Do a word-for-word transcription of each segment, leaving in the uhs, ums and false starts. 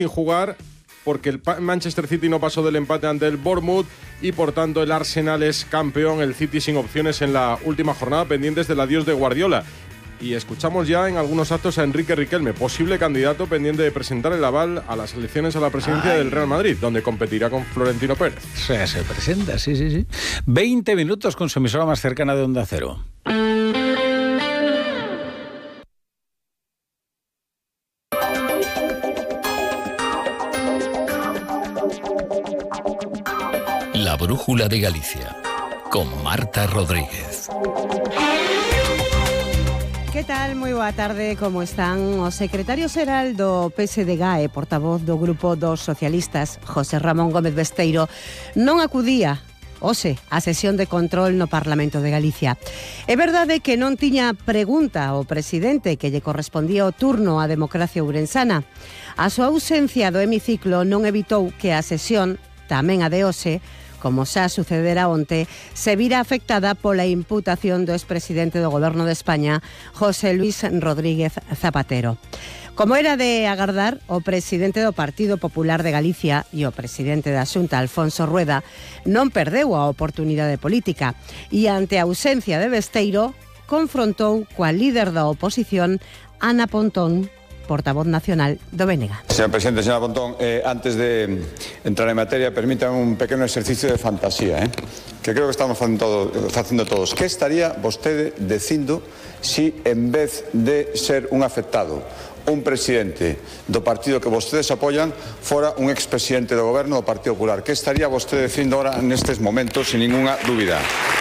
sin jugar porque el Manchester City no pasó del empate ante el Bournemouth y por tanto el Arsenal es campeón, el City sin opciones en la última jornada, pendientes del adiós de Guardiola. Y escuchamos ya en algunos actos a Enrique Riquelme, posible candidato pendiente de presentar el aval a las elecciones a la presidencia Ay. del Real Madrid, donde competirá con Florentino Pérez. O sea, se presenta, sí, sí, sí. veinte minutos con su emisora más cercana de Onda Cero. La Brújula de Galicia, con Marta Rodríguez. Que tal? Moi boa tarde, como están? O secretario xeral do P S D G e portavoz do grupo dos socialistas, José Ramón Gómez Besteiro, non acudía hoxe a sesión de control no Parlamento de Galicia. É verdade que non tiña pregunta ao presidente que lle correspondía o turno á democracia ourensana. A súa ausencia do hemiciclo non evitou que a sesión, tamén a de hoxe, como xa sucedera onte, se vira afectada pola imputación do expresidente do Goberno de España, José Luis Rodríguez Zapatero. Como era de agardar, o presidente do Partido Popular de Galicia e o presidente da Xunta, Alfonso Rueda, non perdeu a oportunidade política e, ante a ausencia de Besteiro, confrontou coa líder da oposición, Ana Pontón, portavoz nacional do B N G. Señor presidente, señora Pontón, eh, antes de entrar en materia, permítame un pequeno exercicio de fantasía, eh, que creo que estamos facendo todos. Que estaría vostede dicindo si, en vez de ser un afectado, un presidente do partido que vostedes apoyan fora un expresidente do goberno do Partido Popular? Que estaría vostede dicindo ahora nestes momentos, sin ninguna dúbida?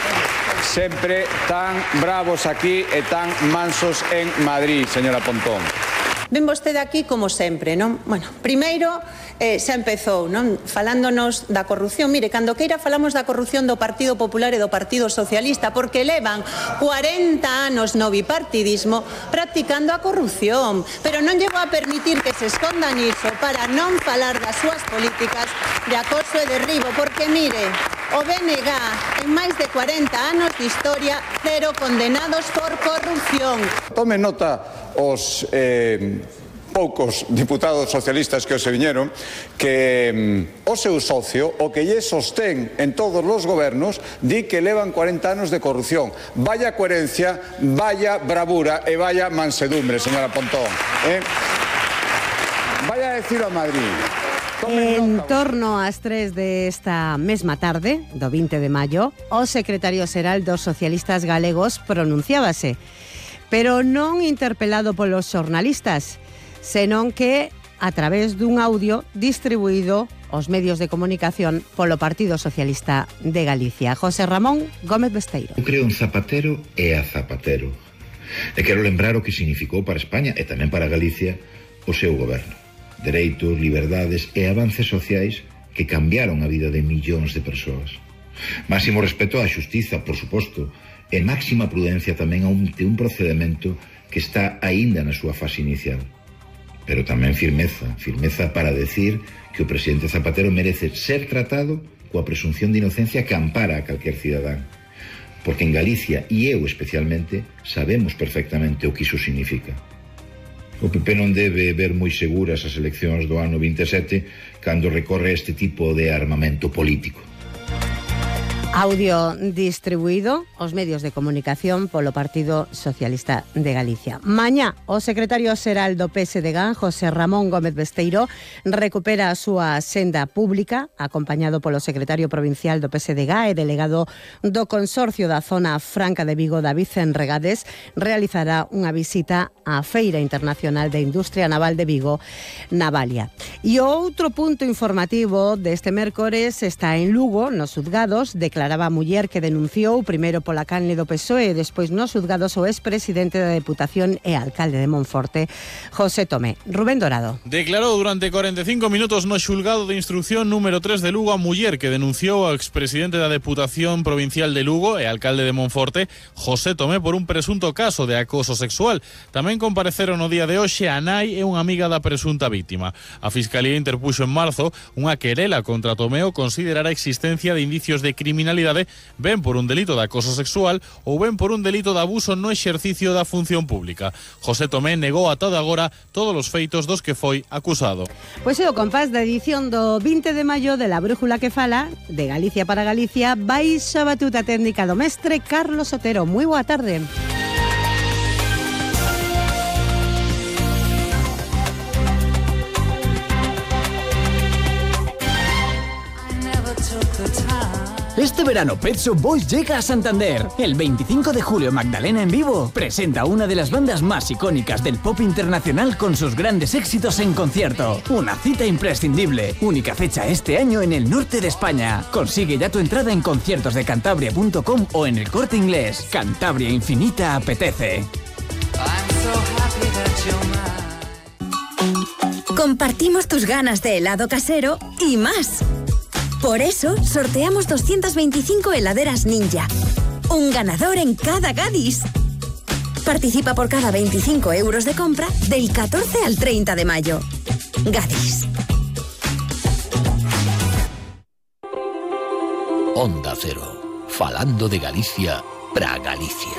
Sempre tan bravos aquí e tan mansos en Madrid, señora Pontón. Ven vostede aquí como sempre, non? Bueno, primeiro eh, xa empezou, non? Falándonos da corrupción. Mire, cando queira falamos da corrupción do Partido Popular e do Partido Socialista, porque levan cuarenta anos no bipartidismo practicando a corrupción. Pero non llevo a permitir que se escondan iso para non falar das súas políticas de acoso e derribo, porque mire, o B N G en máis de cuarenta anos de historia, cero condenados por corrupción. Tome nota os eh, poucos diputados socialistas que os se viñeron que mm, o seu socio, o que lle sostén en todos os gobernos, di que levan cuarenta anos de corrupción. Vaya coherencia, vaya bravura e vaya mansedumbre, señora Pontón. Eh? Vaya a decir a Madrid. En torno ás tres desta mesma tarde, do vinte de maio, o secretario xeral dos socialistas galegos pronunciábase, pero non interpelado polos xornalistas, senón que a través dun audio distribuído aos medios de comunicación polo Partido Socialista de Galicia. José Ramón Gómez Besteiro. Eu creo en Zapatero e a Zapatero. E quero lembrar o que significou para España e tamén para Galicia o seu goberno. Dereitos, liberdades e avances sociais que cambiaron a vida de millóns de persoas. Máximo respeto á xustiza, por suposto, e máxima prudencia tamén ante un procedimento que está aínda na súa fase inicial. Pero tamén firmeza, firmeza para decir que o presidente Zapatero merece ser tratado coa presunción de inocencia que ampara a calquer cidadán. Porque en Galicia, e eu especialmente, sabemos perfectamente o que iso significa. O P P non debe ver moi seguras as eleccións do ano vinte e sete cando recorre este tipo de armamento político. Audio distribuído aos medios de comunicación polo Partido Socialista de Galicia. Mañá, o secretario xeral do P S D G, José Ramón Gómez Besteiro, recupera a súa senda pública, acompañado polo secretario provincial do P S D G e delegado do Consorcio da Zona Franca de Vigo, David Enregades, realizará unha visita á Feira Internacional de Industria Naval de Vigo, Navalia. E o outro punto informativo deste mércores está en Lugo, nos xuzgados, declarado Declaraba a muller que denunciou primeiro pola canle do P S O E e despois nos xuzgados o expresidente da Deputación e alcalde de Monforte, José Tomé. Rubén Dorado. Declarou durante cuarenta e cinco minutos no xulgado de instrucción número tres de Lugo a muller que denunciou ao expresidente da Deputación Provincial de Lugo e alcalde de Monforte, José Tomé, por un presunto caso de acoso sexual. Tamén compareceron no día de hoxe a nai e unha amiga da presunta vítima. A Fiscalía Fiscalía interpuxo en marzo unha querela contra Tomé ao considerar a existencia de indicios de criminalidade ben por un delito de acoso sexual ou ben por un delito de abuso no exercicio da función pública. José Tomé negou ata agora todos os feitos dos que foi acusado. Pois é o compás da edición do vinte de maio de La Brújula que fala, de Galicia para Galicia, baixo a batuta técnica do mestre Carlos Otero. Moi boa tarde. Este verano Pet Shop Boys llega a Santander. El veinticinco de julio Magdalena en Vivo presenta una de las bandas más icónicas del pop internacional con sus grandes éxitos en concierto. Una cita imprescindible. Única fecha este año en el norte de España. Consigue ya tu entrada en conciertos de cantabria punto com o en el Corte Inglés. Cantabria Infinita apetece. Compartimos tus ganas de helado casero y más. Por eso, sorteamos doscientas veinticinco heladeras Ninja. Un ganador en cada Gadis. Participa por cada veinticinco euros de compra del catorce al treinta de mayo. Gadis. Onda Cero. Falando de Galicia pra Galicia.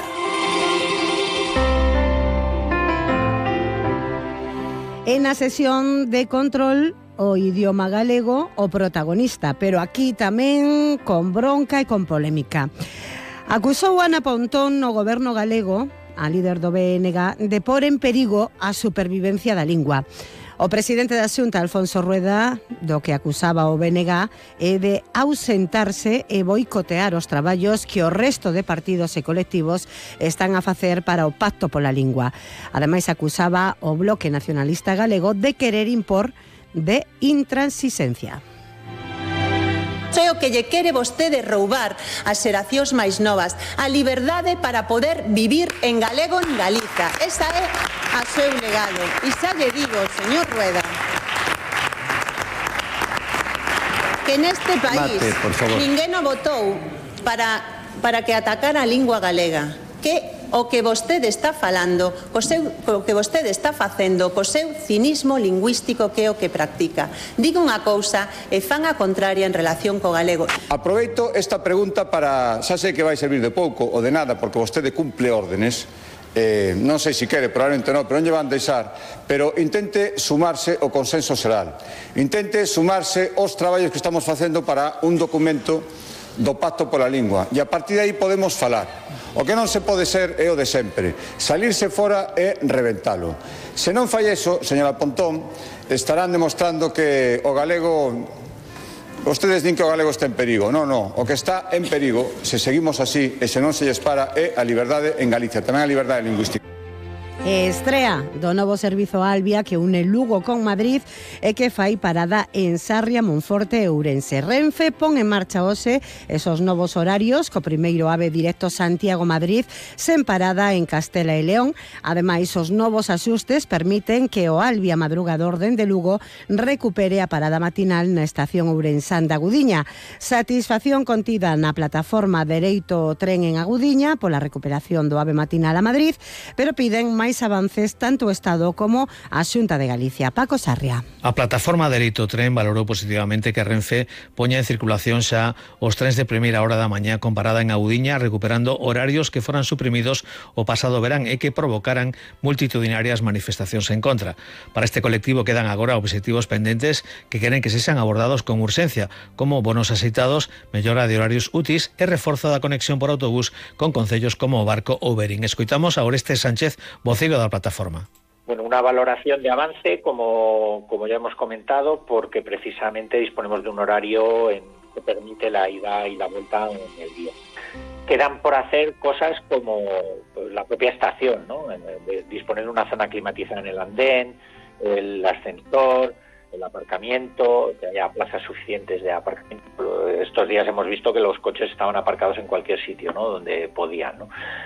En la sesión de control, o idioma galego o protagonista, pero aquí tamén con bronca e con polémica. Acusou Ana Pontón no goberno galego, a líder do B N G, de pôr en perigo a supervivencia da lingua. O presidente da Xunta, Alfonso Rueda, do que acusaba o B N G, é de ausentarse e boicotear os traballos que o resto de partidos e colectivos están a facer para o pacto pola lingua. Ademais, acusaba o Bloque Nacionalista Galego de querer impor de intransixencia. É o que lle quere vostede roubar ás xeracións máis novas, a liberdade para poder vivir en galego en Galiza. Esa é a seu legado. E xa lle digo, señor Rueda, que neste país Mate, ninguén o votou para, para que atacara a lingua galega. Que o que vostede está falando, co seu, o que vostede está facendo co seu cinismo lingüístico que é o que practica. Diga unha cousa e fan a contraria en relación co galego. Aproveito esta pregunta para, xa sei que vai servir de pouco ou de nada, porque vostede cumple órdenes, eh, non sei se quere, probablemente non, pero non lle van deixar, pero intente sumarse ao consenso xeral, intente sumarse aos traballos que estamos facendo para un documento do Pacto pola Lingua, e a partir de aí podemos falar. O que non se pode ser é o de sempre, salirse fora e reventalo. Se non fai eso, señora Pontón, estarán demostrando que o galego, vostedes din que o galego está en perigo. Non, non, o que está en perigo, se seguimos así e se non se lles para, é a liberdade en Galicia, tamén a liberdade lingüística. Estrea do novo servizo Albia que une Lugo con Madrid e que fai parada en Sarria, Monforte e Ourense. Renfe pon en marcha hoxe esos novos horarios, co primeiro AVE directo Santiago-Madrid sen parada en Castela e León. Ademais, os novos axustes permiten que o Albia madrugador dende Lugo recupere a parada matinal na estación ourensán da Agudiña. Satisfacción contida na plataforma Dereito Tren en Agudiña pola recuperación do AVE matinal a Madrid, pero piden máis avances tanto o Estado como a Xunta de Galicia. Paco Sarria. A plataforma Dereito Tren valorou positivamente que Renfe poña en circulación xa os trens de primeira hora da mañá con parada en Agudiña, recuperando horarios que foran suprimidos o pasado verán e que provocaran multitudinarias manifestacións en contra. Para este colectivo quedan agora obxectivos pendentes que queren que sexan abordados con urxencia, como bonos axeitados, mellora de horarios úteis e reforzo da conexión por autobús con concellos como o Barco ou Verín. Escoitamos a Oreste Sánchez, vocero da plataforma. Bueno, una valoración de avance, como, como ya hemos comentado, porque precisamente disponemos de un horario en, que permite la ida y la vuelta en el día. Quedan por hacer cosas como pues, la propia estación, ¿no? De disponer de una zona climatizada en el andén, el ascensor, el aparcamiento, que haya plazas suficientes de aparcamiento. Estos días hemos visto que los coches estaban aparcados en cualquier sitio, ¿no? Donde podían, ¿no?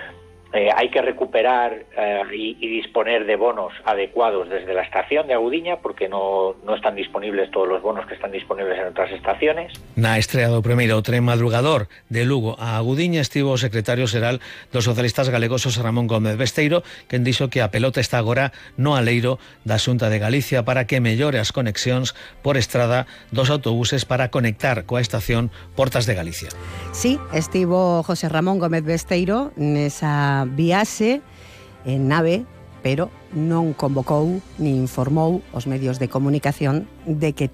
Eh, hay que recuperar eh, y, y disponer de bonos adecuados desde la estación de Agudiña, porque no, no están disponibles todos los bonos que están disponibles en otras estaciones. Na estrea do primeiro tren madrugador de Lugo a Agudiña estivo o secretario xeral dos socialistas galegos José Ramón Gómez Besteiro, quen dixo que a pelota está agora no aleiro da Xunta de Galicia para que mellore as conexións por estrada dos autobuses para conectar coa estación Portas de Galicia. Sí, estivo José Ramón Gómez Besteiro nesa viaxe en nave, pero non convocou ni informou os medios de comunicación de que